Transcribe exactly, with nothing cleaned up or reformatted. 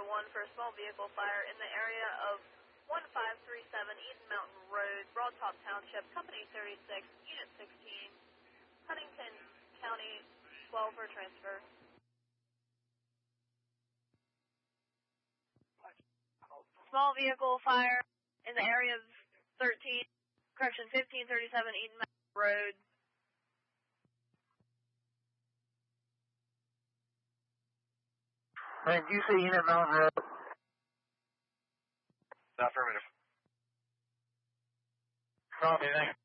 zero one for a small vehicle fire in the area of one five three seven Eden Mountain Road, Broad Top Township, Company thirty-six, Unit sixteen, Huntington County, twelve for transfer. Small vehicle fire in the area of thirteen, correction, fifteen thirty-seven Eden Mountain Road. And you say Eden Mountain Road? Affirmative. Copy, thanks.